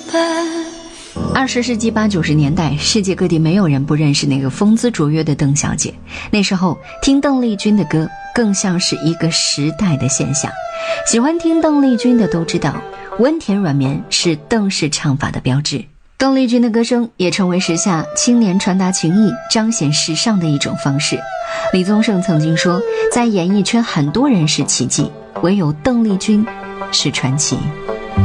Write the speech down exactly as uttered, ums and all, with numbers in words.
二十世纪八九十年代，世界各地没有人不认识那个风姿卓越的邓小姐。那时候听邓丽君的歌更像是一个时代的现象。喜欢听邓丽君的都知道，温甜软绵是邓氏唱法的标志。邓丽君的歌声也成为时下青年传达情意、彰显时尚的一种方式。李宗盛曾经说，在演艺圈很多人是奇迹，唯有邓丽君是传奇。